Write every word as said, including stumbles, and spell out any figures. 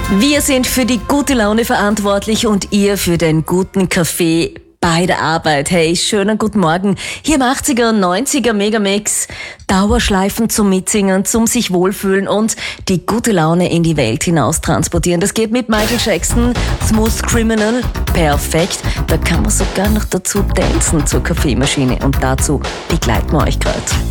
Wir sind für die gute Laune verantwortlich und ihr für den guten Kaffee bei der Arbeit. Hey, schönen guten Morgen. Hier im achtziger und neunziger Megamix. Dauerschleifen zum Mitsingen, zum sich wohlfühlen und die gute Laune in die Welt hinaus transportieren. Das geht mit Michael Jackson, Smooth Criminal, perfekt. Da kann man sogar noch dazu tanzen zur Kaffeemaschine und dazu begleiten wir euch gerade.